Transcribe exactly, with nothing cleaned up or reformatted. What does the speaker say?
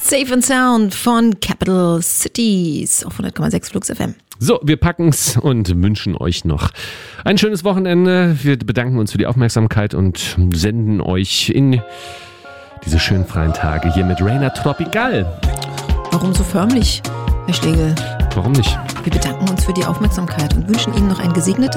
Safe and Sound von Capital Cities auf hundert Komma sechs Flux F M. So, wir packen's und wünschen euch noch ein schönes Wochenende. Wir bedanken uns für die Aufmerksamkeit und senden euch in diese schönen freien Tage hier mit Rainer Tropical. Warum so förmlich, Herr Schlegel? Warum nicht? Wir bedanken uns für die Aufmerksamkeit und wünschen Ihnen noch ein gesegnetes